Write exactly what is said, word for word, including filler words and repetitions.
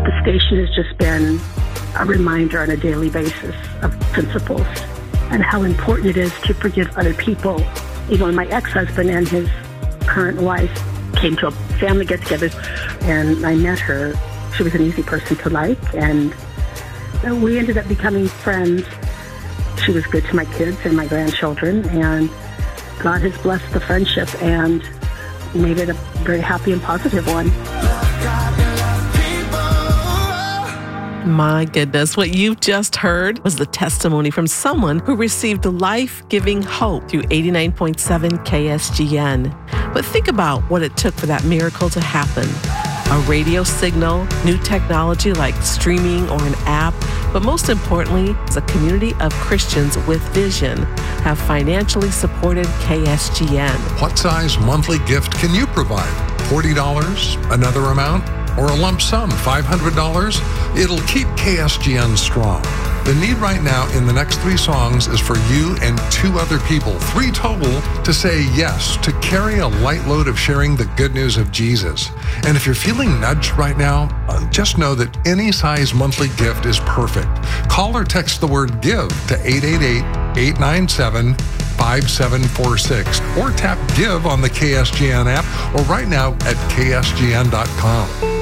The station has just been a reminder on a daily basis of principles and how important it is to forgive other people. You know, my ex-husband and his current wife came to a family get-together, and I met her. She was an easy person to like, and we ended up becoming friends. She was good to my kids and my grandchildren, and God has blessed the friendship and made it a very happy and positive one. My goodness, what you've just heard was the testimony from someone who received life-giving hope through eighty-nine point seven K S G N. But think about what it took for that miracle to happen. A radio signal, new technology like streaming or an app, but most importantly, as a community of Christians with vision have financially supported K S G N. What size monthly gift can you provide? forty dollars? Another amount? Or a lump sum, five hundred dollars? It'll keep K S G N strong. The need right now in the next three songs is for you and two other people, three total, to say yes, to carry a light load of sharing the good news of Jesus. And if you're feeling nudged right now, uh, just know that any size monthly gift is perfect. Call or text the word GIVE to eight eight eight, eight nine seven, five seven four six or tap GIVE on the K S G N app or right now at K S G N dot com.